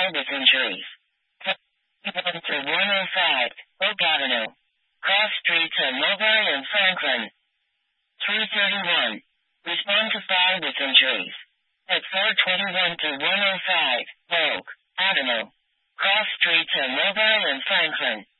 with injuries. 1 to 105, Oak Avenue. Cross streets at Mulberry and Franklin. 331. Respond to 5 with injuries. At 421 to 105, Oak Avenue. Cross streets at Mulberry and Franklin.